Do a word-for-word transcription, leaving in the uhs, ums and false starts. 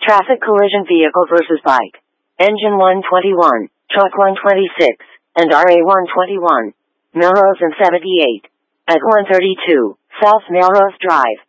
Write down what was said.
Traffic collision vehicle versus bike. Engine one twenty-one, truck one twenty-six, and R A one twenty-one. Melrose and seventy-eight. At one thirty-two, South Melrose Drive.